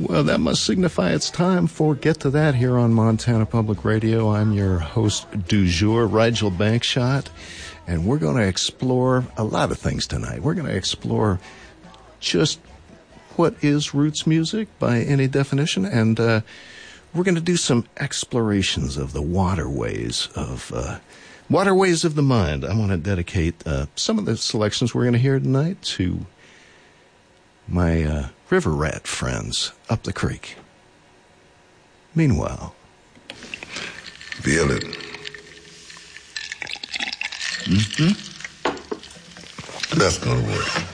Well, that must signify it's time for Get to That here on Montana Public Radio. I'm your host du jour, Rigel Bankshot, and we're going to explore a lot of things tonight. We're going to explore just what is roots music by any definition, and we're going to do some explorations of the waterways of the mind. I want to dedicate some of the selections we're going to hear tonight to my river rat friends up the creek. Meanwhile, feel it. That's gonna work.